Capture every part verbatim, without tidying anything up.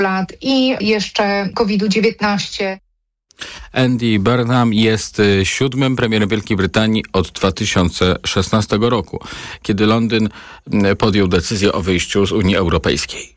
lat i jeszcze kowid dziewiętnaście. Andy Burnham jest siódmym premierem Wielkiej Brytanii od dwa tysiące szesnastego roku, kiedy Londyn podjął decyzję o wyjściu z Unii Europejskiej.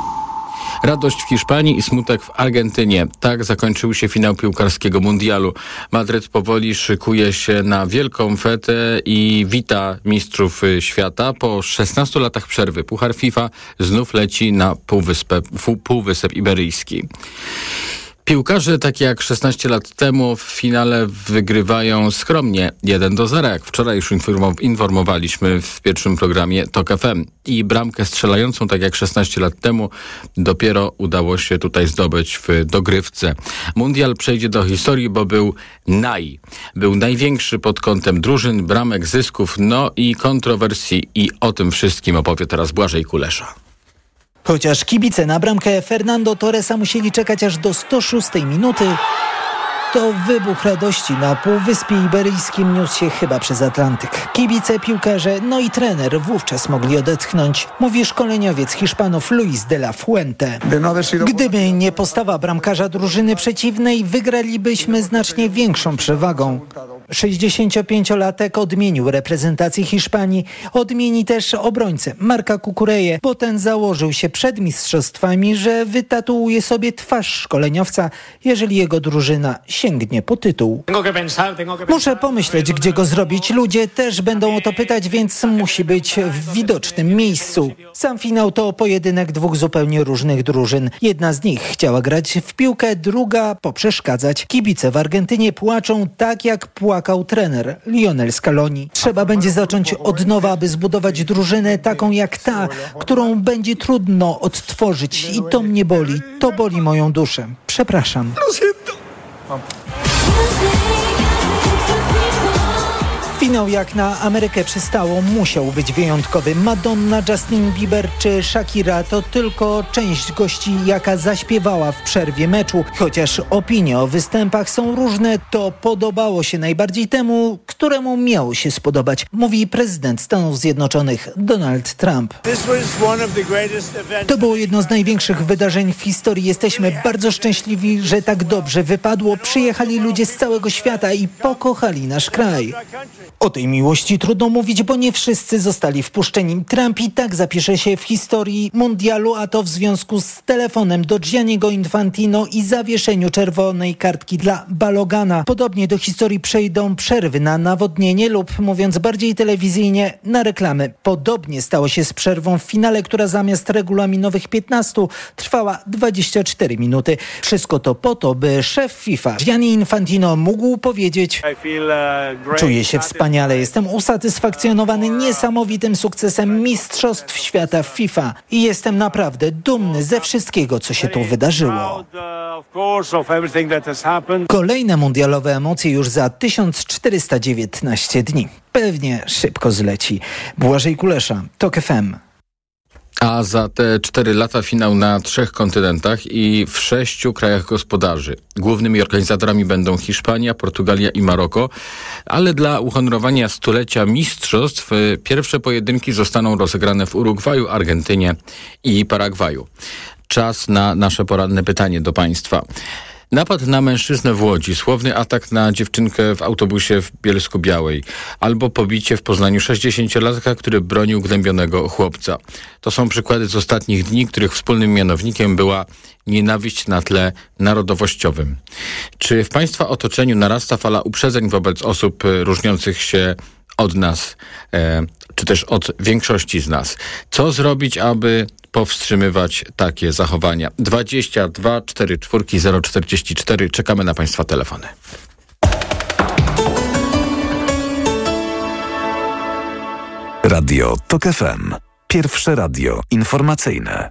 Radość w Hiszpanii i smutek w Argentynie. Tak zakończył się finał piłkarskiego mundialu. Madryt powoli szykuje się na wielką fetę i wita mistrzów świata. Po szesnastu latach przerwy Puchar FIFA znów leci na Półwyspę, Półwysep Iberyjski. Piłkarze, takie jak szesnaście lat temu, w finale wygrywają skromnie jeden do zera, jak wczoraj już informowaliśmy w pierwszym programie Tok F M. I bramkę strzelającą, tak jak szesnaście lat temu, dopiero udało się tutaj zdobyć w dogrywce. Mundial przejdzie do historii, bo był naj. Był największy pod kątem drużyn, bramek, zysków, no i kontrowersji. I o tym wszystkim opowie teraz Błażej Kulesza. Chociaż kibice na bramkę Fernando Torresa musieli czekać aż do sto szóstej minuty, to wybuch radości na Półwyspie Iberyjskim niósł się chyba przez Atlantyk. Kibice, piłkarze, no i trener wówczas mogli odetchnąć, mówi szkoleniowiec Hiszpanów Luis de la Fuente. Gdyby nie postawa bramkarza drużyny przeciwnej, wygralibyśmy znacznie większą przewagą. sześćdziesięciopięciolatek odmienił reprezentację Hiszpanii, odmieni też obrońcę Marka Cucureję, bo ten założył się przed mistrzostwami, że wytatuuje sobie twarz szkoleniowca, jeżeli jego drużyna sięgnie po tytuł. Muszę pomyśleć, gdzie go zrobić. Ludzie też będą o to pytać, więc musi być w widocznym miejscu. Sam finał to pojedynek dwóch zupełnie różnych drużyn. Jedna z nich chciała grać w piłkę, druga poprzeszkadzać. Kibice w Argentynie płaczą tak, jak płakał trener Lionel Scaloni. Trzeba będzie zacząć od nowa, aby zbudować drużynę taką jak ta, którą będzie trudno odtworzyć. I to mnie boli. To boli moją duszę. Przepraszam. Finał jak na Amerykę przystało musiał być wyjątkowy. Madonna, Justin Bieber czy Shakira to tylko część gości, jaka zaśpiewała w przerwie meczu. Chociaż opinie o występach są różne, to podobało się najbardziej temu, któremu miało się spodobać, mówi prezydent Stanów Zjednoczonych Donald Trump. To było jedno z największych wydarzeń w historii. Jesteśmy bardzo szczęśliwi, że tak dobrze wypadło. Przyjechali ludzie z całego świata i pokochali nasz kraj. O tej miłości trudno mówić, bo nie wszyscy zostali wpuszczeni. Trump i tak zapisze się w historii mundialu, a to w związku z telefonem do Gianniego Infantino i zawieszeniu czerwonej kartki dla Balogana. Podobnie do historii przejdą przerwy na nawodnienie lub, mówiąc bardziej telewizyjnie, na reklamy. Podobnie stało się z przerwą w finale, która zamiast regulaminowych piętnastu trwała dwadzieścia cztery minuty. Wszystko to po to, by szef FIFA Gianni Infantino mógł powiedzieć: czuję się wspaniale, jestem usatysfakcjonowany niesamowitym sukcesem Mistrzostw Świata w FIFA i jestem naprawdę dumny ze wszystkiego, co się tu wydarzyło. Kolejne mundialowe emocje już za tysiąc czterysta dziewiętnaście dni. Pewnie szybko zleci. Błażej Kulesza, Tok F M. A za te cztery lata finał na trzech kontynentach i w sześciu krajach gospodarzy. Głównymi organizatorami będą Hiszpania, Portugalia i Maroko, ale dla uhonorowania stulecia mistrzostw pierwsze pojedynki zostaną rozegrane w Urugwaju, Argentynie i Paragwaju. Czas na nasze poranne pytanie do Państwa. Napad na mężczyznę w Łodzi, słowny atak na dziewczynkę w autobusie w Bielsku-Białej albo pobicie w Poznaniu sześćdziesięciolatka, który bronił gnębionego chłopca. To są przykłady z ostatnich dni, których wspólnym mianownikiem była nienawiść na tle narodowościowym. Czy w Państwa otoczeniu narasta fala uprzedzeń wobec osób różniących się od nas, e, czy też od większości z nas? Co zrobić, aby powstrzymywać takie zachowania? dwadzieścia dwa czterdzieści cztery zero czterdzieści cztery. Czekamy na Państwa telefony. Radio Tok F M. Pierwsze radio informacyjne.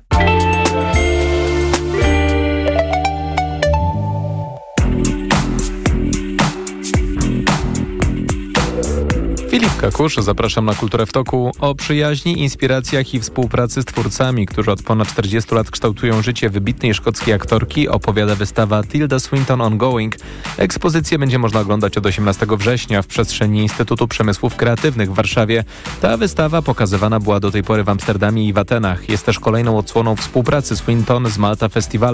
Filip Kakusz, zapraszam na Kulturę w toku. O przyjaźni, inspiracjach i współpracy z twórcami, którzy od ponad czterdziestu lat kształtują życie wybitnej szkockiej aktorki, opowiada wystawa Tilda Swinton Ongoing. Ekspozycję będzie można oglądać od osiemnastego września w przestrzeni Instytutu Przemysłów Kreatywnych w Warszawie. Ta wystawa pokazywana była do tej pory w Amsterdamie i w Atenach. Jest też kolejną odsłoną współpracy Swinton z Malta Festival.